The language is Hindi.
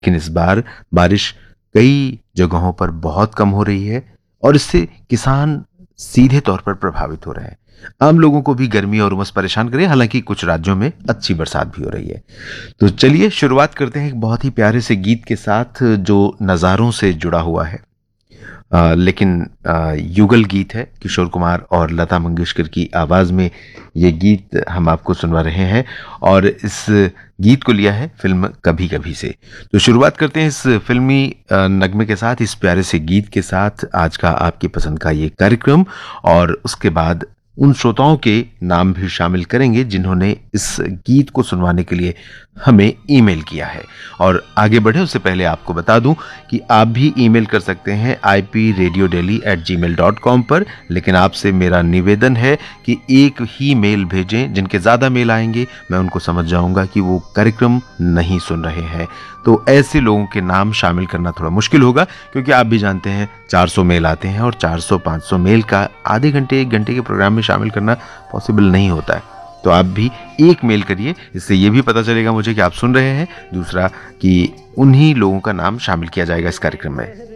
लेकिन इस बार बारिश कई जगहों पर बहुत कम हो रही है और इससे किसान सीधे तौर पर प्रभावित हो रहे हैं। आम लोगों को भी गर्मी और उमस परेशान करे, हालांकि कुछ राज्यों में अच्छी बरसात भी हो रही है। तो चलिए शुरुआत करते हैं एक बहुत ही प्यारे से गीत के साथ जो नज़ारों से जुड़ा हुआ है, लेकिन युगल गीत है। किशोर कुमार और लता मंगेशकर की आवाज में ये गीत हम आपको सुनवा रहे हैं और इस गीत को लिया है फिल्म कभी कभी से। तो शुरुआत करते हैं इस फिल्मी नगमे के साथ, इस प्यारे से गीत के साथ आज का आपकी पसंद का ये कार्यक्रम, और उसके बाद उन श्रोताओं के नाम भी शामिल करेंगे जिन्होंने इस गीत को सुनवाने के लिए हमें ईमेल किया है। और आगे बढ़े उससे पहले आपको बता दूं कि आप भी ईमेल कर सकते हैं ipradiodelhi@gmail.com पर, लेकिन आपसे मेरा निवेदन है कि एक ही मेल भेजें। जिनके ज़्यादा मेल आएंगे मैं उनको समझ जाऊंगा कि वो कार्यक्रम नहीं सुन रहे हैं, तो ऐसे लोगों के नाम शामिल करना थोड़ा मुश्किल होगा, क्योंकि आप भी जानते हैं 400 मेल आते हैं और 400-500 मेल का आधे घंटे 1 घंटे के प्रोग्राम में शामिल करना पॉसिबल नहीं होता है। तो आप भी एक मेल करिए, इससे ये भी पता चलेगा मुझे कि आप सुन रहे हैं, दूसरा कि उन्हीं लोगों का नाम शामिल किया जाएगा इस कार्यक्रम में।